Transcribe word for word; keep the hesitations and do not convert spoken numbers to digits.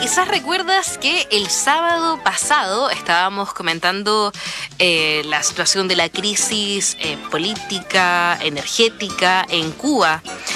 quizás recuerdas que el sábado pasado estábamos comentando eh, la situación de la crisis eh, política, energética en Cuba.